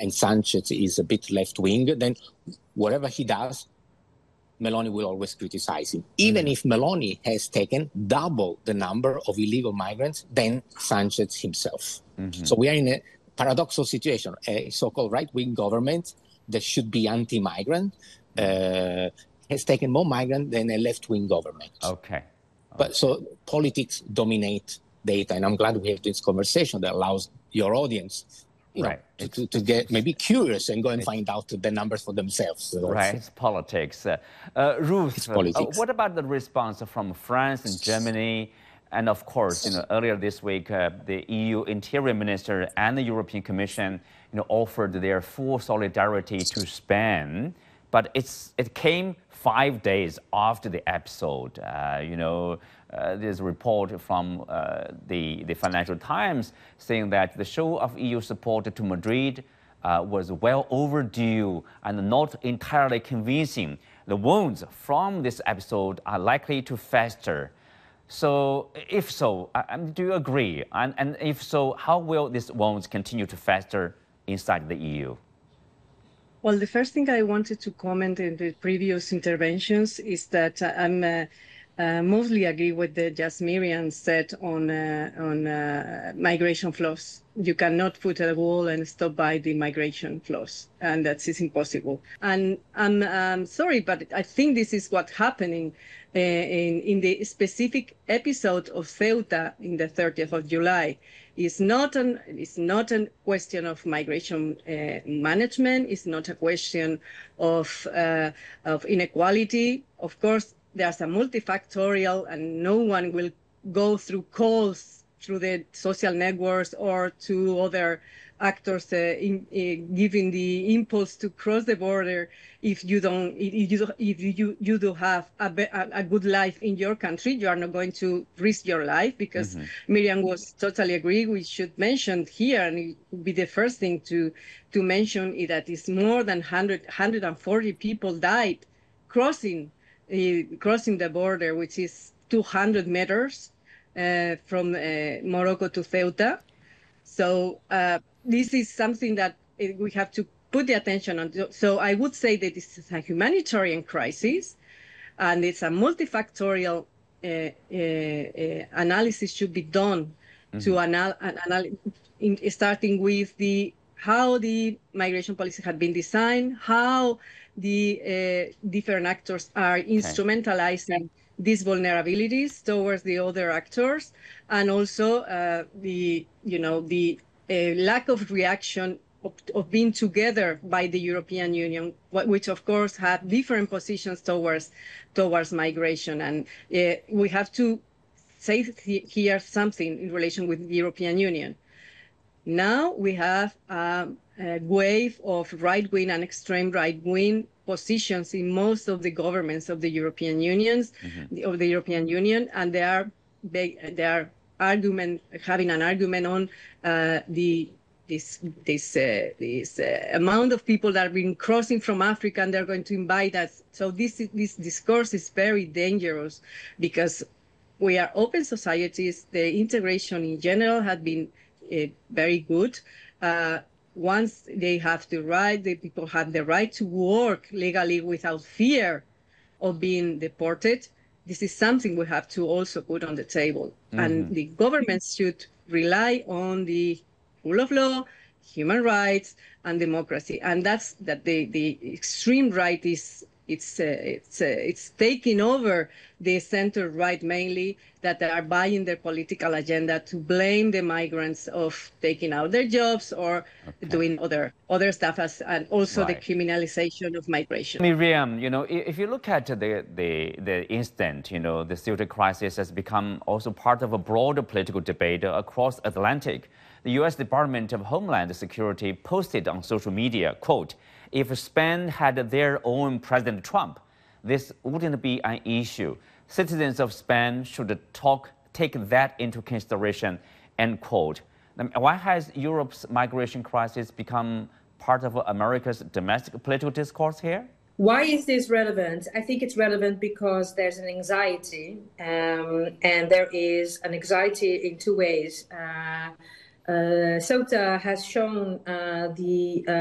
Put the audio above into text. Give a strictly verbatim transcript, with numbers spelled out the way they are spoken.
and Sanchez is a bit left-wing, then whatever he does, Meloni will always criticize him. Even mm. if Meloni has taken double the number of illegal migrants than Sanchez himself. Mm-hmm. So we are in a paradoxical situation. A so-called right-wing government that should be anti-migrant uh, has taken more migrants than a left-wing government. Okay. okay. But so politics dominate data, and I'm glad we have this conversation that allows your audience You know, right. to, to, to get maybe curious and go and find out the numbers for themselves. So right, it's politics. Uh, uh, Ruth, it's politics. Uh, what about the response from France and Germany? And of course, you know, earlier this week, uh, the E U Interior Minister and the European Commission, you know, offered their full solidarity to Spain. But it's it came five days after the episode. Uh, you know, uh, there's a report from uh, the, the Financial Times saying that the show of E U support to Madrid uh, was well overdue and not entirely convincing. The wounds from this episode are likely to fester. So, if so, uh, do you agree? And, and if so, how will these wounds continue to fester inside the E U? Well, the first thing I wanted to comment in the previous interventions is that uh, I'm uh, uh, mostly agree with the just Miriam said on uh, on uh, migration flows. You cannot put a wall and stop by the migration flows, and that is impossible. And I'm um, sorry, but I think this is what's happening uh, in in the specific episode of Ceuta in the thirtieth of July. It's not an it's not a question of migration uh, management. It's not a question of uh, of inequality. Of course, there's a multifactorial, and no one will go through calls through the social networks or to other actors uh, in, uh, giving the impulse to cross the border if you don't if you if you you do have a, a good life in your country. You are not going to risk your life because mm-hmm. Miriam was totally agree. We should mention here, and it would be the first thing to to mention is that it's more than one hundred, one hundred forty people died crossing uh, crossing the border, which is two hundred meters uh, from uh, Morocco to Ceuta. So uh, this is something that we have to put the attention on. So I would say that this is a humanitarian crisis, and it's a multifactorial uh, uh, uh, analysis should be done mm-hmm. to anal, anal in, starting with the how the migration policy had been designed, how the uh, different actors are okay. instrumentalizing these vulnerabilities towards the other actors, and also uh, the you know the uh, lack of reaction of, of being together by the European Union, which of course had different positions towards towards migration, and uh, we have to say here something in relation with the European Union. Now we have um, a wave of right-wing and extreme right-wing positions in most of the governments of the European Unions, mm-hmm. of the European Union, and they are they, they are argument having an argument on uh, the this this uh, this uh, amount of people that have been crossing from Africa, and they're going to invite us. So this this discourse is very dangerous because we are open societies. The integration in general has been uh, very good. Uh, Once they have the right, the people have the right to work legally without fear of being deported. This is something we have to also put on the table. Mm-hmm. And the governments should rely on the rule of law, human rights, and democracy. And that's that the, the extreme right is it's uh, it's uh, it's taking over the center right mainly, that they are buying their political agenda to blame the migrants of taking out their jobs or okay. doing other other stuff, as and also right. the criminalization of migration. Miriam, you know, if you look at the the the instant, you know, the Ceuta crisis has become also part of a broader political debate across Atlantic. The U S Department of Homeland Security posted on social media, quote, "If Spain had their own President Trump, this wouldn't be an issue. Citizens of Spain should talk, take that into consideration," end quote. Why has Europe's migration crisis become part of America's domestic political discourse here? Why is this relevant? I think it's relevant because there's an anxiety, um, and there is an anxiety in two ways. Uh, uh, Ceuta has shown uh, the uh,